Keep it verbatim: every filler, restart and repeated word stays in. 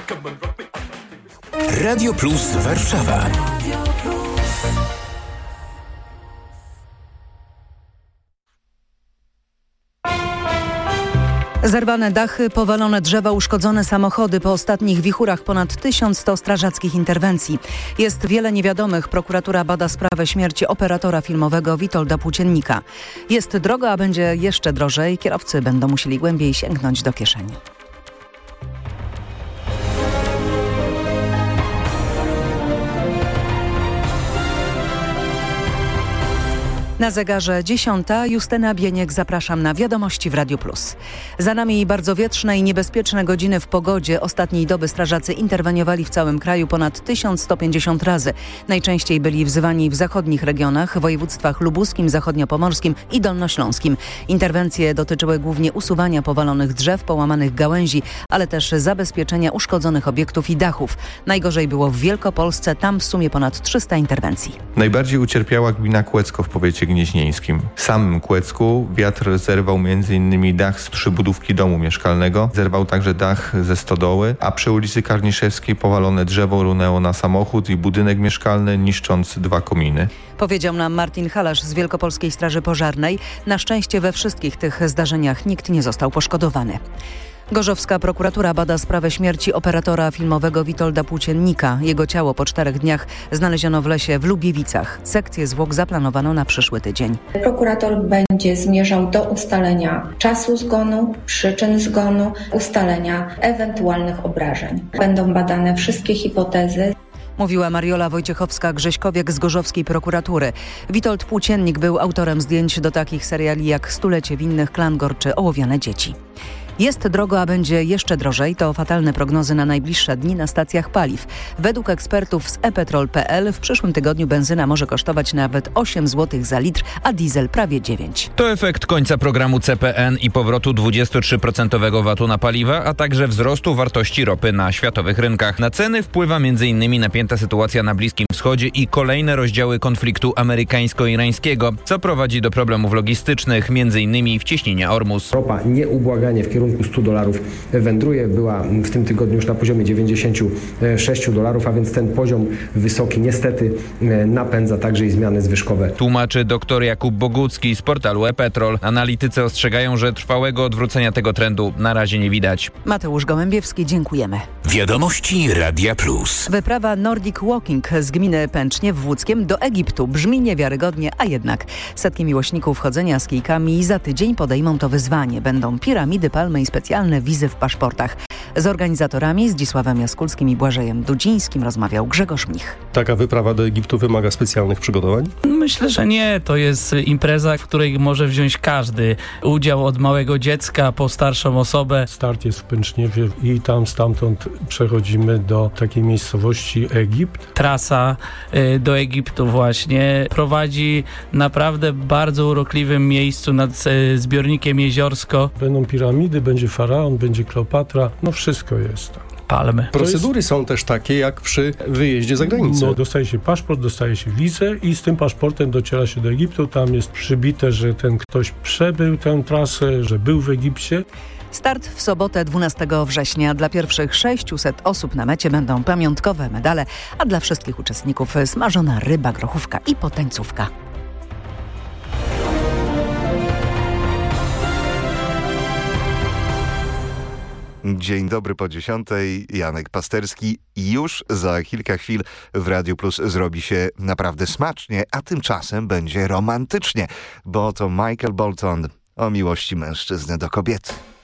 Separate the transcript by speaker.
Speaker 1: Radio Plus Warszawa.
Speaker 2: Zerwane dachy, powalone drzewa, uszkodzone samochody. Po ostatnich wichurach ponad tysiąc sto strażackich interwencji. Jest wiele niewiadomych. Prokuratura bada sprawę śmierci operatora filmowego Witolda Płóciennika. Jest drogo, a będzie jeszcze drożej. Kierowcy będą musieli głębiej sięgnąć do kieszeni. Na zegarze dziesiąta. Justyna Bieniek, zapraszam na Wiadomości w Radiu Plus. Za nami bardzo wietrzne i niebezpieczne godziny w pogodzie. Ostatniej doby strażacy interweniowali w całym kraju ponad tysiąc sto pięćdziesiąt razy. Najczęściej byli wzywani w zachodnich regionach, województwach lubuskim, zachodniopomorskim i dolnośląskim. Interwencje dotyczyły głównie usuwania powalonych drzew, połamanych gałęzi, ale też zabezpieczenia uszkodzonych obiektów i dachów. Najgorzej było w Wielkopolsce, tam w sumie ponad trzysta interwencji.
Speaker 3: Najbardziej ucierpiała gmina Kłecko w powiecie gnieźnieńskim. W samym Kłecku wiatr zerwał m.in. dach z przybudówki domu mieszkalnego, zerwał także dach ze stodoły, a przy ulicy Karniszewskiej powalone drzewo runęło na samochód i budynek mieszkalny, niszcząc dwa kominy.
Speaker 2: Powiedział nam Martin Halasz z Wielkopolskiej Straży Pożarnej. Na szczęście we wszystkich tych zdarzeniach nikt nie został poszkodowany. Gorzowska prokuratura bada sprawę śmierci operatora filmowego Witolda Płóciennika. Jego ciało po czterech dniach znaleziono w lesie w Lubiewicach. Sekcję zwłok zaplanowano na przyszły tydzień.
Speaker 4: Prokurator będzie zmierzał do ustalenia czasu zgonu, przyczyn zgonu, ustalenia ewentualnych obrażeń. Będą badane wszystkie hipotezy.
Speaker 2: Mówiła Mariola Wojciechowska-Grześkowiak z gorzowskiej prokuratury. Witold Płóciennik był autorem zdjęć do takich seriali jak Stulecie winnych Klangor czy Ołowiane dzieci. Jest drogo, a będzie jeszcze drożej. To fatalne prognozy na najbliższe dni na stacjach paliw. Według ekspertów z e petrol kropka pe el w przyszłym tygodniu benzyna może kosztować nawet osiem złotych za litr, a diesel prawie dziewięć.
Speaker 5: To efekt końca programu C P N i powrotu dwudziestu trzech procent vatu na paliwa, a także wzrostu wartości ropy na światowych rynkach. Na ceny wpływa m.in. napięta sytuacja na Bliskim Wschodzie i kolejne rozdziały konfliktu amerykańsko-irańskiego, co prowadzi do problemów logistycznych, m.in. wcieśnienia Ormus.
Speaker 6: Ropa nieubłaganie w kierunku stu dolarów wędruje. Była w tym tygodniu już na poziomie dziewięćdziesięciu sześciu dolarów, a więc ten poziom wysoki niestety napędza także i zmiany zwyżkowe.
Speaker 5: Tłumaczy dr Jakub Bogucki z portalu e-Petrol. Analitycy ostrzegają, że trwałego odwrócenia tego trendu na razie nie widać.
Speaker 2: Mateusz Gołębiewski, dziękujemy.
Speaker 1: Wiadomości Radia Plus.
Speaker 2: Wyprawa Nordic Walking z gminy Pęczniew w Łódzkiem do Egiptu brzmi niewiarygodnie, a jednak setki miłośników chodzenia z kijkami za tydzień podejmą to wyzwanie. Będą piramidy, palmy i specjalne wizy w paszportach. Z organizatorami Zdzisławem Jaskulskim i Błażejem Dudzińskim rozmawiał Grzegorz Mnich.
Speaker 7: Taka wyprawa do Egiptu wymaga specjalnych przygotowań?
Speaker 8: Myślę, że nie. To jest impreza, w której może wziąć każdy udział, od małego dziecka po starszą osobę.
Speaker 7: Start jest w Pęczniewie i tam stamtąd przechodzimy do takiej miejscowości Egipt.
Speaker 8: Trasa y, do Egiptu właśnie prowadzi naprawdę bardzo urokliwym miejscu nad y, zbiornikiem Jeziorsko.
Speaker 7: Będą piramidy, będzie faraon, będzie Kleopatra, no wszystko jest tam.
Speaker 8: Palmy.
Speaker 7: Procedury są też takie jak przy wyjeździe za granicę. No, dostaje się paszport, dostaje się wizę i z tym paszportem dociera się do Egiptu. Tam jest przybite, że ten ktoś przebył tę trasę, że był w Egipcie.
Speaker 2: Start w sobotę dwunastego września. Dla pierwszych sześciuset osób na mecie będą pamiątkowe medale, a dla wszystkich uczestników smażona ryba, grochówka i potańcówka.
Speaker 9: Dzień dobry po dziesiątej, Janek Pasterski. Już za kilka chwil w Radiu Plus zrobi się naprawdę smacznie, a tymczasem będzie romantycznie, bo to Michael Bolton o miłości mężczyzny do kobiety.